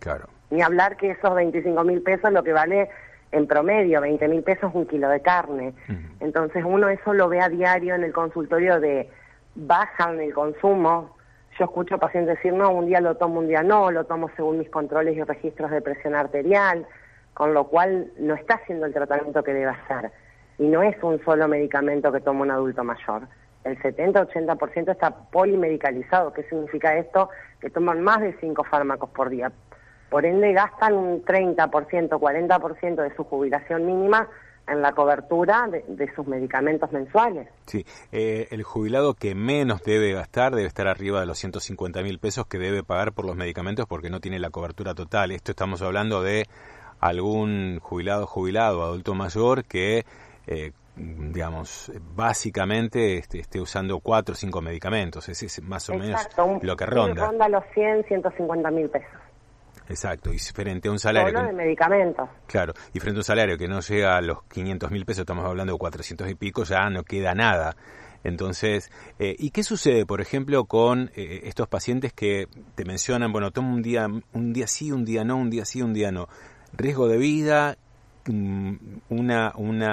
Claro. Ni hablar que esos 25.000 pesos lo que vale en promedio, 20.000 pesos un kilo de carne. Entonces uno eso lo ve a diario en el consultorio de bajan el consumo. Yo escucho a pacientes decir, no, un día lo tomo, un día no, lo tomo según mis controles y registros de presión arterial, con lo cual no está haciendo el tratamiento que debe hacer. Y no es un solo medicamento que toma un adulto mayor. El 70-80% está polimedicalizado. ¿Qué significa esto? Que toman más de 5 fármacos por día. Por ende, gastan un 30%, 40% de su jubilación mínima en la cobertura de sus medicamentos mensuales. Sí, el jubilado que menos debe gastar debe estar arriba de los 150.000 pesos que debe pagar por los medicamentos porque no tiene la cobertura total. Esto estamos hablando de algún jubilado, adulto mayor que, digamos, básicamente esté usando 4 o 5 medicamentos. Ese es más o Exacto, menos lo que ronda. Ronda los 150.000 pesos. Exacto, y frente a un salario... Solo de medicamentos. Claro, y frente a un salario que no llega a los 500.000 pesos, estamos hablando de 400 y pico, ya no queda nada. Entonces, ¿y qué sucede, por ejemplo, con estos pacientes que te mencionan, bueno, tomo un día sí, un día no, un día sí, un día no? Riesgo de vida, una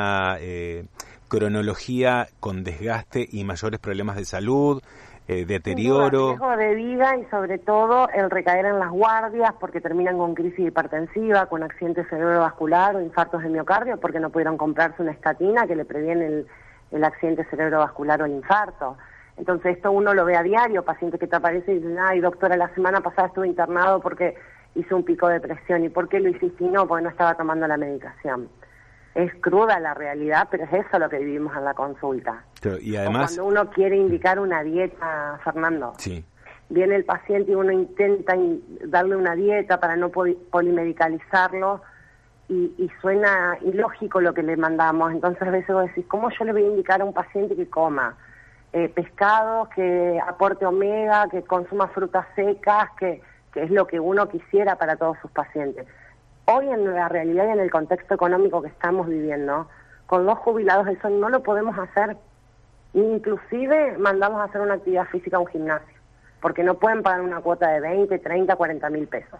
cronología con desgaste y mayores problemas de salud, deterioro. Riesgo de vida y sobre todo el recaer en las guardias porque terminan con crisis hipertensiva, con accidente cerebrovascular o infartos de miocardio porque no pudieron comprarse una estatina que le previene el accidente cerebrovascular o el infarto. Entonces esto uno lo ve a diario, pacientes que te aparecen y dicen, ay doctora, la semana pasada estuve internado porque hice un pico de presión. ¿Y por qué lo hiciste? Y no, porque no estaba tomando la medicación. Es cruda la realidad, pero es eso lo que vivimos en la consulta. Pero, y además, o cuando uno quiere indicar una dieta, Fernando, sí, viene el paciente y uno intenta darle una dieta para no polimedicalizarlo y suena ilógico lo que le mandamos. Entonces a veces vos decís, ¿cómo yo le voy a indicar a un paciente que coma pescados, que aporte omega, que consuma frutas secas, que es lo que uno quisiera para todos sus pacientes? Hoy en la realidad y en el contexto económico que estamos viviendo, con los jubilados eso no lo podemos hacer. Inclusive mandamos a hacer una actividad física a un gimnasio, porque no pueden pagar una cuota de 20, 30, 40.000 pesos.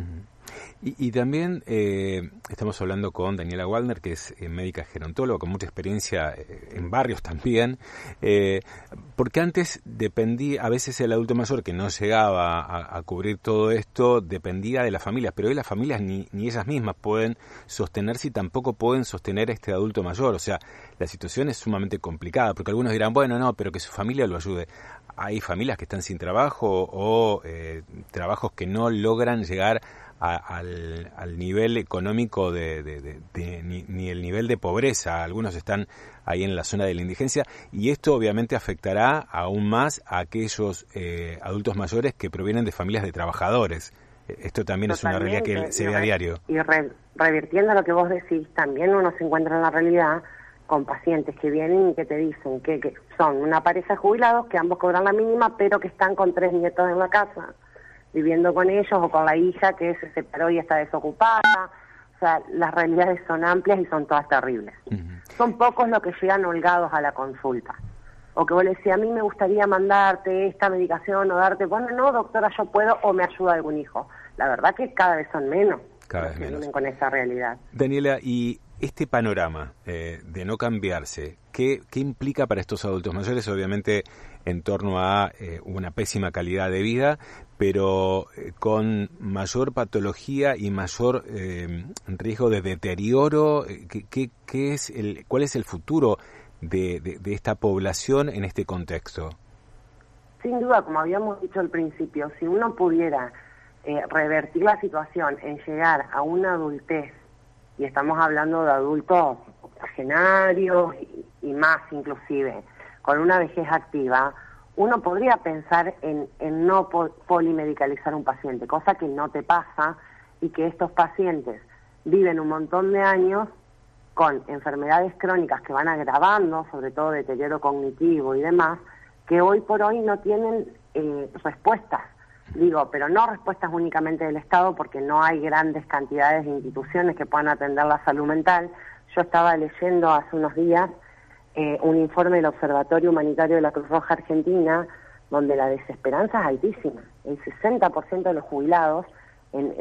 Y también estamos hablando con Daniela Waldner, que es médica gerontóloga, con mucha experiencia en barrios también, porque antes dependía, a veces el adulto mayor que no llegaba a cubrir todo esto, dependía de las familias, pero hoy las familias ni ellas mismas pueden sostenerse y tampoco pueden sostener a este adulto mayor. O sea, la situación es sumamente complicada, porque algunos dirán, bueno, no, pero que su familia lo ayude. Hay familias que están sin trabajo o trabajos que no logran llegar al nivel económico ni el nivel de pobreza. Algunos están ahí en la zona de la indigencia y esto obviamente afectará aún más a aquellos adultos mayores que provienen de familias de trabajadores. Esto también es una realidad que se ve a diario. Y revirtiendo lo que vos decís, también uno se encuentra en la realidad con pacientes que vienen y que te dicen que son una pareja de jubilados que ambos cobran la mínima pero que están con 3 nietos en la casa viviendo con ellos o con la hija que se separó y está desocupada. O sea, las realidades son amplias y son todas terribles. Son pocos los que llegan holgados a la consulta. O que vos le decís, a mí me gustaría mandarte esta medicación o darte, bueno, no, doctora, yo puedo o me ayuda algún hijo. La verdad que cada vez son menos cada los vez que menos vienen con esa realidad. Daniela, y este panorama de no cambiarse, ¿qué implica para estos adultos mayores? Obviamente en torno a una pésima calidad de vida, pero con mayor patología y mayor riesgo de deterioro. ¿Cuál es el futuro de esta población en este contexto? Sin duda, como habíamos dicho al principio, si uno pudiera revertir la situación en llegar a una adultez, y estamos hablando de adultos octogenarios y más inclusive, con una vejez activa, uno podría pensar en no polimedicalizar un paciente, cosa que no te pasa y que estos pacientes viven un montón de años con enfermedades crónicas que van agravando, sobre todo deterioro cognitivo y demás, que hoy por hoy no tienen respuestas. Digo, pero no respuestas únicamente del Estado, porque no hay grandes cantidades de instituciones que puedan atender la salud mental. Yo estaba leyendo hace unos días un informe del Observatorio Humanitario de la Cruz Roja Argentina, donde la desesperanza es altísima. El 60% de los jubilados